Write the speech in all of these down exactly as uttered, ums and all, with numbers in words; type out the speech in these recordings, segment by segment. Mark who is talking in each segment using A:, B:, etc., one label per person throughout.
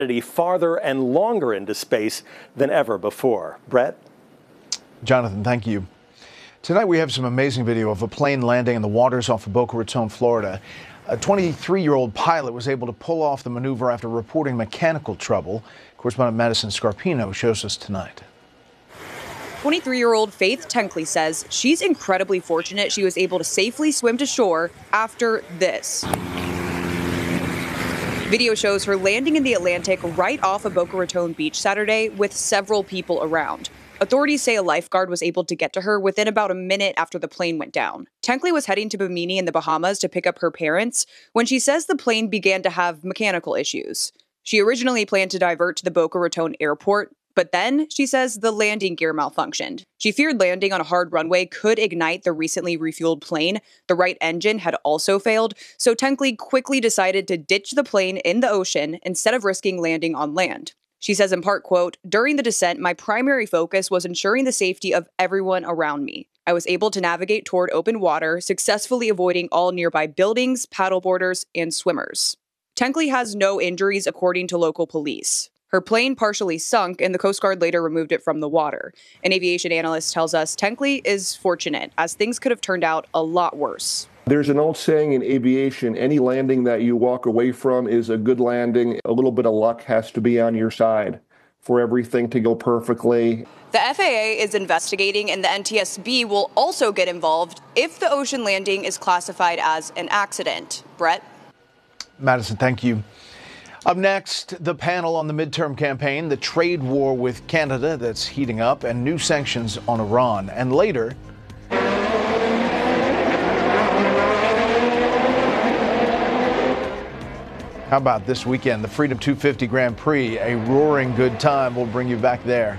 A: farther and longer into space than ever before. Brett?
B: Jonathan, thank you. Tonight we have some amazing video of a plane landing in the waters off of Boca Raton, Florida. A twenty-three-year-old pilot was able to pull off the maneuver after reporting mechanical trouble. Correspondent Madison Scarpino shows us tonight.
C: twenty-three-year-old Faith Tenkley says she's incredibly fortunate she was able to safely swim to shore after this. Video shows her landing in the Atlantic right off of Boca Raton Beach Saturday with several people around. Authorities say a lifeguard was able to get to her within about a minute after the plane went down. Tenkley was heading to Bimini in the Bahamas to pick up her parents when she says the plane began to have mechanical issues. She originally planned to divert to the Boca Raton airport, but then, she says, the landing gear malfunctioned. She feared landing on a hard runway could ignite the recently refueled plane. The right engine had also failed, so Tenkley quickly decided to ditch the plane in the ocean instead of risking landing on land. She says in part, quote, "During the descent, my primary focus was ensuring the safety of everyone around me. I was able to navigate toward open water, successfully avoiding all nearby buildings, paddleboarders, and swimmers." Tenkley has no injuries, according to local police. Her plane partially sunk, and the Coast Guard later removed it from the water. An aviation analyst tells us Tenkley is fortunate, as things could have turned out a lot worse.
D: There's an old saying in aviation, any landing that you walk away from is a good landing. A little bit of luck has to be on your side for everything to go perfectly.
C: The F A A is investigating, and the N T S B will also get involved if the ocean landing is classified as an accident. Brett?
B: Madison, thank you. Up next, the panel on the midterm campaign, the trade war with Canada that's heating up, and new sanctions on Iran. And later, how about this weekend, the Freedom two fifty Grand Prix, a roaring good time. We'll bring you back there.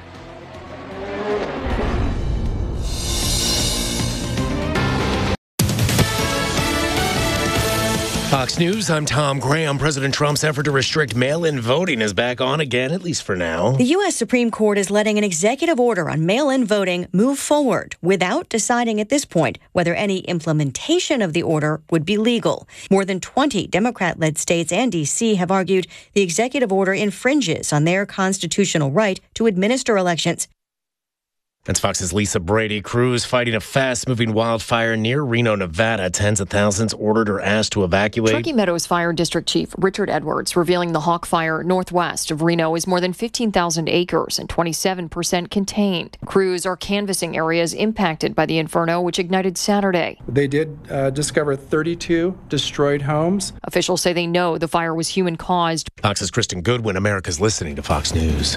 E: Fox News, I'm Tom Graham. President Trump's effort to restrict mail-in voting is back on again, at least for now.
F: The U S Supreme Court is letting an executive order on mail-in voting move forward without deciding at this point whether any implementation of the order would be legal. More than twenty Democrat-led states and D C have argued the executive order infringes on their constitutional right to administer elections.
E: That's Fox's Lisa Brady. Crews fighting a fast-moving wildfire near Reno, Nevada. Tens of thousands ordered or asked to evacuate.
G: Truckee Meadows Fire District Chief Richard Edwards revealing the Hawk Fire northwest of Reno is more than fifteen thousand acres and twenty-seven percent contained. Crews are canvassing areas impacted by the inferno, which ignited Saturday.
H: They did uh, discover thirty-two destroyed homes.
G: Officials say they know the fire was human-caused.
E: Fox's Kristen Goodwin. America's listening to Fox News.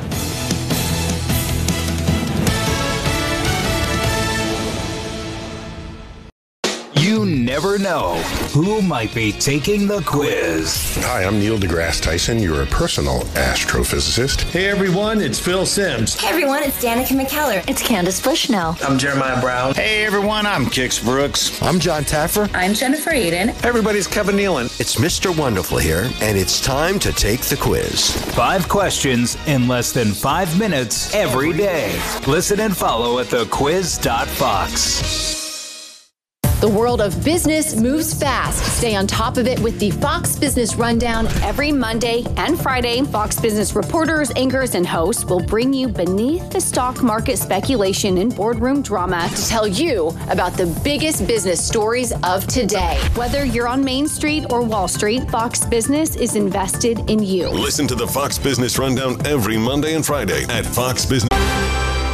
I: You never know who might be taking the quiz.
J: Hi, I'm Neil deGrasse Tyson, your personal astrophysicist.
K: Hey everyone, it's Phil Simms.
L: Hey everyone, it's Danica McKellar.
M: It's Candace Bushnell.
N: I'm Jeremiah Brown.
O: Hey everyone, I'm Kix Brooks.
P: I'm John Taffer.
Q: I'm Jennifer Aiden.
R: Everybody's Kevin Nealon.
S: It's Mister Wonderful here, and it's time to take the quiz.
I: Five questions in less than five minutes every day. Listen and follow at the quiz dot fox.
T: The world of business moves fast. Stay on top of it with the Fox Business Rundown. Every Monday and Friday, Fox Business reporters, anchors, and hosts will bring you beneath the stock market speculation and boardroom drama to tell you about the biggest business stories of today. Whether you're on Main Street or Wall Street, Fox Business is invested in you.
J: Listen to the Fox Business Rundown every Monday and Friday at Fox Business.